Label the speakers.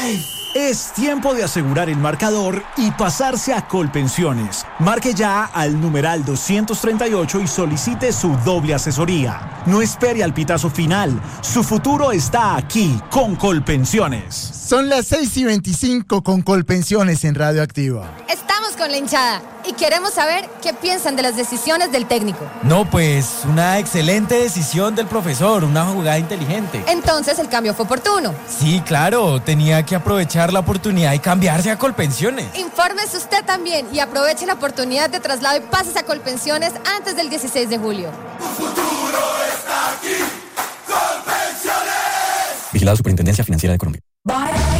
Speaker 1: Es tiempo de asegurar el marcador y pasarse a Colpensiones. Marque ya al numeral 238 y solicite su doble asesoría. No espere al pitazo final. Su futuro está aquí con Colpensiones.
Speaker 2: Son las 6:25 con Colpensiones en Radio Activa.
Speaker 3: Estamos con la hinchada y queremos saber qué piensan de las decisiones del técnico.
Speaker 4: No, pues una excelente decisión del profesor, una jugada inteligente.
Speaker 3: Entonces el cambio fue oportuno.
Speaker 4: Sí, claro, tenía que aprovechar la oportunidad y cambiarse a Colpensiones.
Speaker 3: Infórmese usted también y aproveche la oportunidad de traslado y pases a Colpensiones antes del 16 de julio.
Speaker 5: Tu futuro está aquí. Colpensiones.
Speaker 6: Vigilado Superintendencia Financiera de Colombia.